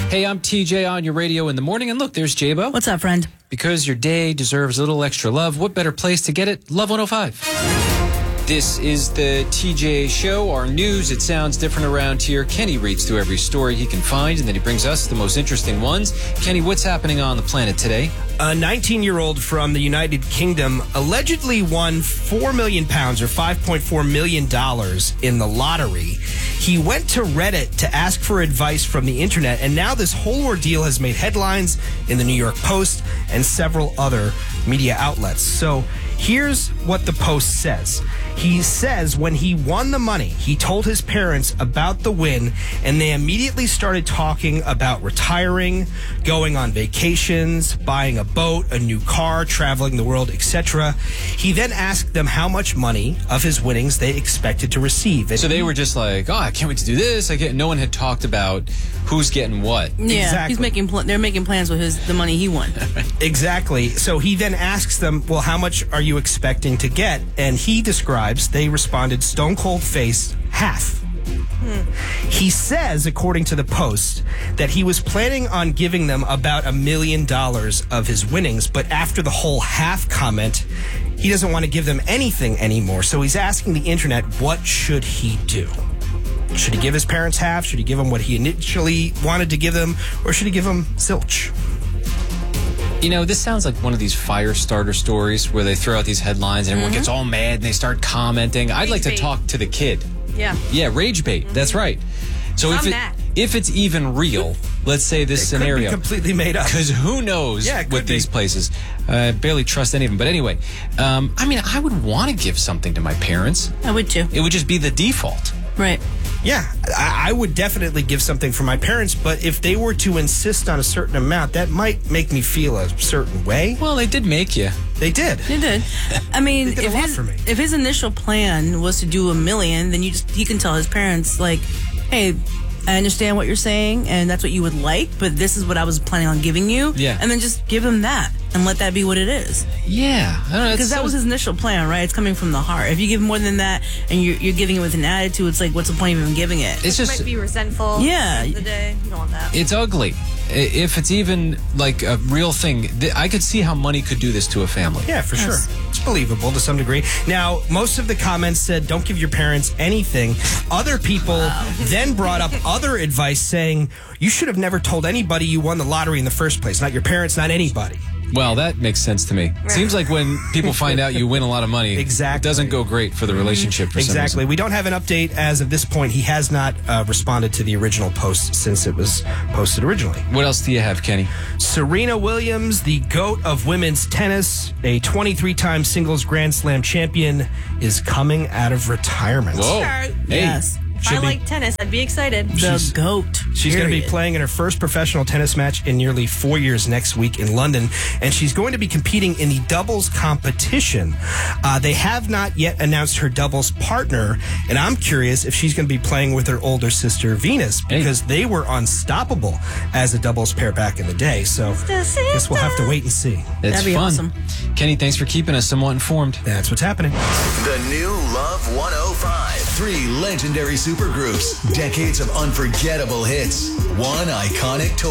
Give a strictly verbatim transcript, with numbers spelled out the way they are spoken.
Hey, I'm T J on your radio in the morning. And look, there's J-Bo. What's up, friend? Because your day deserves a little extra love, what better place to get it? Love one oh five. This is the T J Show, our news. It sounds different around here. Kenny reads through every story he can find, and then he brings us the most interesting ones. Kenny, what's happening on the planet today? A nineteen-year-old from the United Kingdom allegedly won four million pounds or five point four million dollars in the lottery. He went to Reddit to ask for advice from the internet, and now this whole ordeal has made headlines in the New York Post and several other media outlets. So here's what the Post says. He says when he won the money, he told his parents about the win, and they immediately started talking about retiring, going on vacations, buying a boat, a new car, traveling the world, et cetera. He then asked them how much money of his winnings they expected to receive. And so they were just like, oh, I can't wait to do this. I can't. No one had talked about who's getting what. Yeah, exactly. he's making pl- they're making plans with his the money he won. Exactly. So he then asks them, well, how much are you expecting to get? And he describes, they responded, stone cold face, half. Hmm. He says, according to the Post, that he was planning on giving them about a million dollars of his winnings, but after the whole half comment, he doesn't want to give them anything anymore. So he's asking the internet, what should he do? Should he give his parents half? Should he give them what he initially wanted to give them? Or should he give them zilch? You know, this sounds like one of these fire starter stories where they throw out these headlines and everyone Mm-hmm. gets all mad and they start commenting. I'd like to bait. talk to the kid. Yeah. Yeah, rage bait. Mm-hmm. That's right. So if I'm it, mad. if it's even real, let's say this It could scenario. be completely made up. Because who knows Yeah, it could with these be. places. I uh, barely trust any of them. But anyway, um, I mean, I would want to give something to my parents. I would too. It would just be the default. Right. Yeah, I, I would definitely give something for my parents, but if they were to insist on a certain amount, that might make me feel a certain way. Well, they did make you. They did. They did. I mean, They did a if lot his for me. if his initial plan was to do a million, then you just he can tell his parents like, hey, I understand what you're saying, and that's what you would like, but this is what I was planning on giving you. Yeah. And then just give him that and let that be what it is. Yeah. I don't know. Because that was his initial plan, right? It's coming from the heart. If you give more than that and you're, you're giving it with an attitude, it's like, what's the point of even giving it? It's You just. might be resentful. Yeah. At the end of the day. You don't want that. It's ugly. I- If it's even like a real thing, th- I could see how money could do this to a family. Yeah, for Yes. sure. It's believable to some degree. Now, most of the comments said, don't give your parents anything. Other people then brought up other advice saying, you should have never told anybody you won the lottery in the first place. Not your parents, not anybody. Well, that makes sense to me. Seems like when people find out you win a lot of money, Exactly. it doesn't go great for the relationship for some Exactly. reason. We don't have an update as of this point. He has not uh, responded to the original post since it was posted originally. What else do you have, Kenny? Serena Williams, the GOAT of women's tennis, a twenty-three time singles Grand Slam champion, is coming out of retirement. Whoa. Sure. Hey. Yes. If Should I be- like tennis, I'd be excited. The She's- GOAT. She's going to be period. playing in her first professional tennis match in nearly four years next week in London, and she's going to be competing in the doubles competition. Uh, they have not yet announced her doubles partner, and I'm curious if she's going to be playing with her older sister Venus, Hey. because they were unstoppable as a doubles pair back in the day. So I guess we'll have to wait and see. It's That'd be fun. awesome. Kenny, thanks for keeping us somewhat informed. That's what's happening. The new Love one oh five. Three legendary supergroups. Decades of unforgettable hits. One iconic toy.